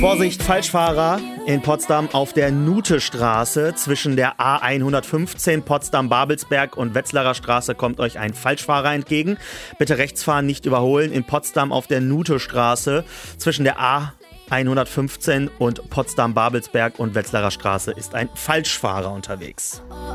Vorsicht, Falschfahrer in Potsdam auf der Nutestraße zwischen der A115 Potsdam-Babelsberg und Wetzlarer Straße kommt euch ein Falschfahrer entgegen. Bitte rechts fahren, nicht überholen. In Potsdam auf der Nutestraße zwischen der A115 und Potsdam-Babelsberg und Wetzlarer Straße ist ein Falschfahrer unterwegs.